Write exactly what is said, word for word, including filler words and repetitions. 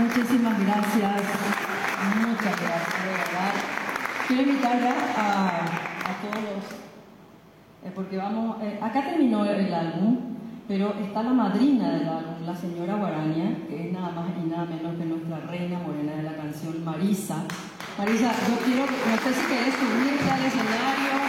Muchísimas gracias. Muchas gracias, de verdad. Quiero invitar ya a, a todos los... Eh, porque vamos... Eh, acá terminó el álbum, pero está la madrina del álbum, la señora Guaraña, que es nada más y nada menos que nuestra reina morena de la canción, Marisa. Marisa, yo quiero... No sé si querés subirte al escenario.